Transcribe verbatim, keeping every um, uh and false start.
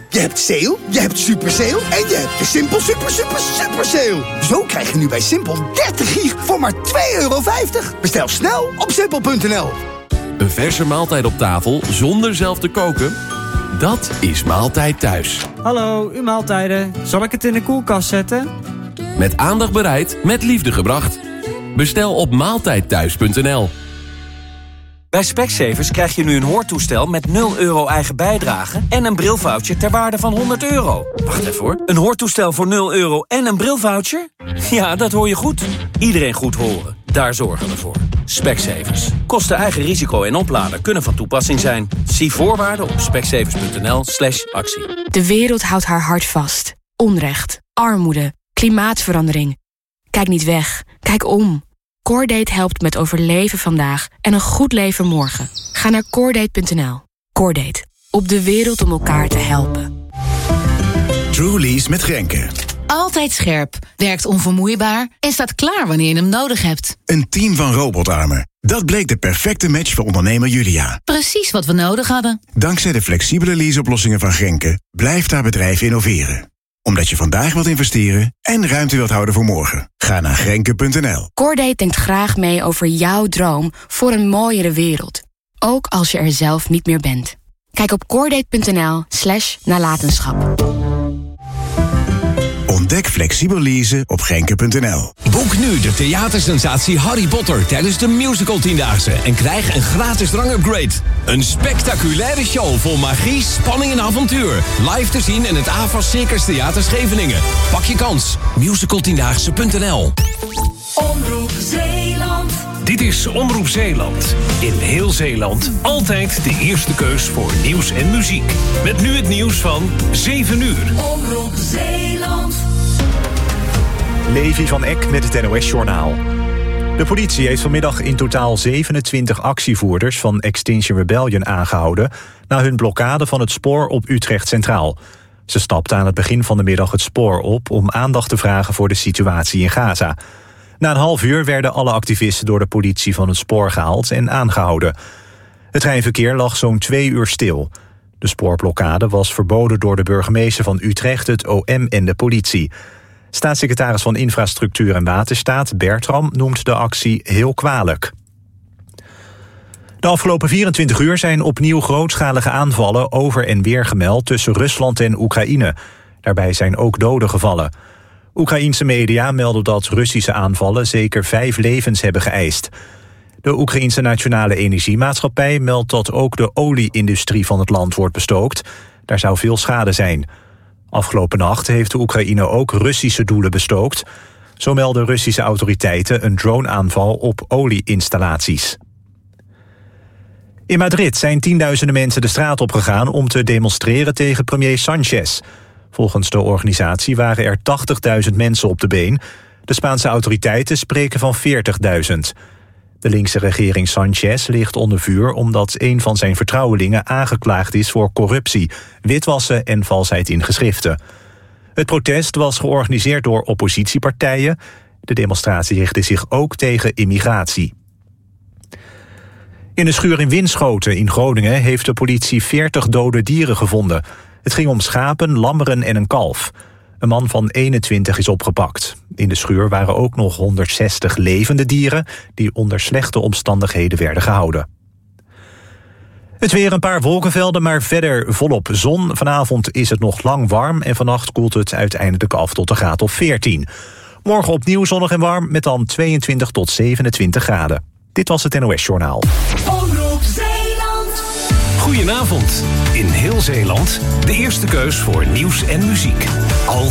Je hebt sale, je hebt super sale en je hebt de Simpel super super super sale. Zo krijg je nu bij Simpel dertig gig voor maar twee euro vijftig. Bestel snel op simpel punt n l. Een verse maaltijd op tafel zonder zelf te koken? Dat is Maaltijd Thuis. Hallo, uw maaltijden. Zal ik het in de koelkast zetten? Met aandacht bereid, met liefde gebracht. Bestel op maaltijdthuis punt n l. Bij Specsavers krijg je nu een hoortoestel met nul euro eigen bijdrage en een brilvoucher ter waarde van honderd euro. Wacht even hoor. Een hoortoestel voor nul euro en een brilvoucher? Ja, dat hoor je goed. Iedereen goed horen. Daar zorgen we voor. Specsavers. Kosten eigen risico en oplader kunnen van toepassing zijn. Zie voorwaarden op specsavers punt n l slash actie. De wereld houdt haar hart vast. Onrecht, armoede, klimaatverandering. Kijk niet weg. Kijk om. Cordate helpt met overleven vandaag en een goed leven morgen. Ga naar cordate punt n l. Cordate. Op de wereld om elkaar te helpen. Trulies met Grenke. Altijd scherp, werkt onvermoeibaar en staat klaar wanneer je hem nodig hebt. Een team van robotarmen. Dat bleek de perfecte match voor ondernemer Julia. Precies wat we nodig hadden. Dankzij de flexibele leaseoplossingen van Grenke blijft haar bedrijf innoveren. Omdat je vandaag wilt investeren en ruimte wilt houden voor morgen. Ga naar grenke punt n l. Cordate denkt graag mee over jouw droom voor een mooiere wereld. Ook als je er zelf niet meer bent. Kijk op cordate punt n l slash nalatenschap. Ontdek flexibel leasen op grenke punt n l. Boek nu de theatersensatie Harry Potter tijdens de musical tiendaagse en krijg een gratis drangupgrade. Een spectaculaire show vol magie, spanning en avontuur. Live te zien in het A V A S Circus Theater Scheveningen. Pak je kans. musical tiendaagse punt n l. Omroep Zeeland. Dit is Omroep Zeeland. In heel Zeeland altijd de eerste keus voor nieuws en muziek. Met nu het nieuws van zeven uur. Omroep Zeeland. Levi van Eck met het N O S-journaal. De politie heeft vanmiddag in totaal zevenentwintig actievoerders van Extinction Rebellion aangehouden na hun blokkade van het spoor op Utrecht Centraal. Ze stapten aan het begin van de middag het spoor op om aandacht te vragen voor de situatie in Gaza. Na een half uur werden alle activisten door de politie van het spoor gehaald en aangehouden. Het treinverkeer lag zo'n twee uur stil. De spoorblokkade was verboden door de burgemeester van Utrecht, het O M en de politie. Staatssecretaris van Infrastructuur en Waterstaat, Bertram, noemt de actie heel kwalijk. De afgelopen vierentwintig uur zijn opnieuw grootschalige aanvallen over en weer gemeld tussen Rusland en Oekraïne. Daarbij zijn ook doden gevallen. Oekraïense media melden dat Russische aanvallen zeker vijf levens hebben geëist. De Oekraïense Nationale Energiemaatschappij meldt dat ook de olieindustrie van het land wordt bestookt. Daar zou veel schade zijn. Afgelopen nacht heeft de Oekraïne ook Russische doelen bestookt. Zo melden Russische autoriteiten een droneaanval op olieinstallaties. In Madrid zijn tienduizenden mensen de straat opgegaan om te demonstreren tegen premier Sanchez. Volgens de organisatie waren er tachtigduizend mensen op de been. De Spaanse autoriteiten spreken van veertigduizend. De linkse regering Sanchez ligt onder vuur omdat een van zijn vertrouwelingen aangeklaagd is voor corruptie, witwassen en valsheid in geschriften. Het protest was georganiseerd door oppositiepartijen. De demonstratie richtte zich ook tegen immigratie. In een schuur in Winschoten in Groningen heeft de politie veertig dode dieren gevonden. Het ging om schapen, lammeren en een kalf. Een man van eenentwintig is opgepakt. In de schuur waren ook nog honderdzestig levende dieren die onder slechte omstandigheden werden gehouden. Het weer, een paar wolkenvelden, maar verder volop zon. Vanavond is het nog lang warm en vannacht koelt het uiteindelijk af tot een graad of veertien. Morgen opnieuw zonnig en warm met dan tweeëntwintig tot zevenentwintig graden. Dit was het N O S-journaal. Omroep Zeeland. Goedenavond. In heel Zeeland de eerste keus voor nieuws en muziek. Al